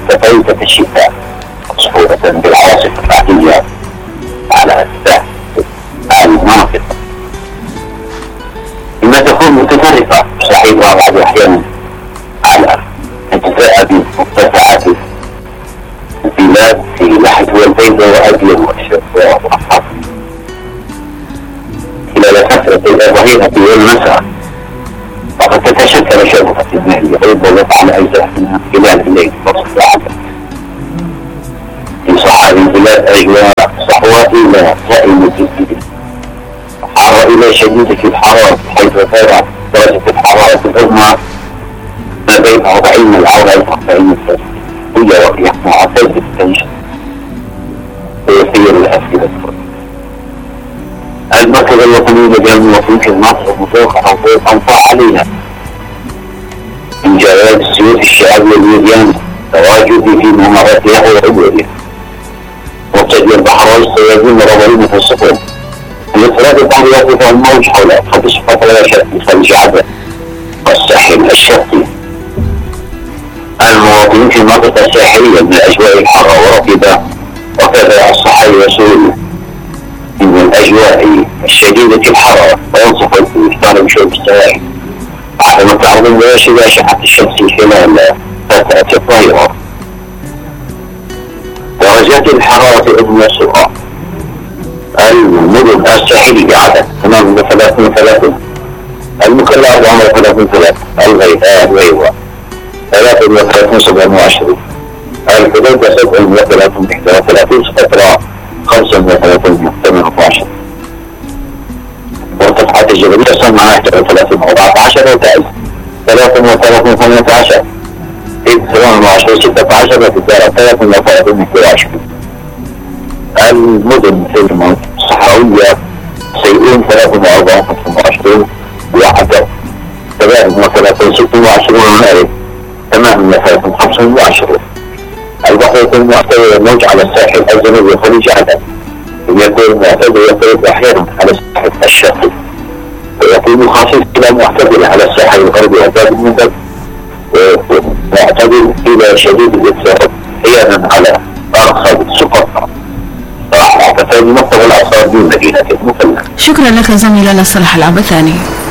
متفاوتة الشتاء مصحوبة بالعواصف الرعدية على المناطق، بما تكون متفرقة صحيحة بعض الأحيان على أجزاء من مرتفعات البلاد في ناحية والبيضة وأدلم وأحفظ خلال فترة الظهيرة والمساء، وقد تتشكل شبكة الماء ربما على أجزاء منها خلال الليل والصباح. في صحراء البلاد أجواء صحوة إلى دائمة جدا، حارة إلى شديدة الحرارة، حيث كانت درجة الحرارة العظمى ما بين 40 إلى 44 درجة، هي ورياح معتدلة التنشط ويسير الأسئلة. المركز الوطني لجمع المواطنين في المناطق المتوقعة أنفع عليها من جرائد السيوف الشعبية اليديان تواجدي في ممراتها وعبورها، وابتدي البحر والصيادين وربعين في الصفوف. الانفراد البحر يقف الموج حول خط الصفات لا شكل خليج عدن والساحل الشرقي. المواطنين في المناطق الساحلية من الأجواء الحارة ورطبة، وكذا الصحاري وسوريا من الأجواء الشديدة الحرارة، وينصف الإفطار بشرب السوائل عندما تعرض المباشر لأشعة الشمس خلال فترة الظهيرة. درجات الحرارة أدنى الصغرى المدن الساحلية عدن 38، المكلا 34، الغيثاء ويوى 33 27، الحدود 37 31، سقطرى 35 18، والقطعات الجبلية صنعاء 33 14، وتعز 33 18، إذ 28 16، وتجارة 33 22. المدن في المناطق الصحراوية سيئون 43 25، وعدد 33 26 ونارد 38 25. البحر يكون معتدل الموج على الساحل الجنوبي خليج عدن، ويكون معتدل يقرب أحيانا على الساحل الشرقي، ويكون خفيف إلى معتدل على الساحل الغربي وباب المندب، ومعتدل إلى شديد الاضطراب أحيانا على أرخب سقطرى. راح أعتقد مقتضى الأعصار بالمدينة المثلث. شكرا لك زميلنا صالح العبثاني.